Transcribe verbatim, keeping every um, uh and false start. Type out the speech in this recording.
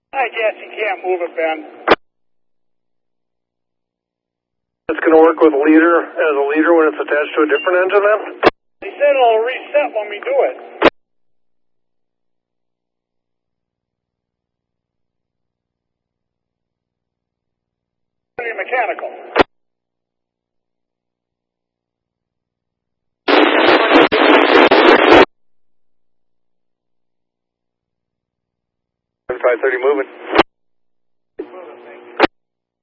I guess you can't move it, Ben. It's going to work with leader as a leader when it's attached to a different engine then? He said it'll reset when we do it. Mechanical. five thirty moving.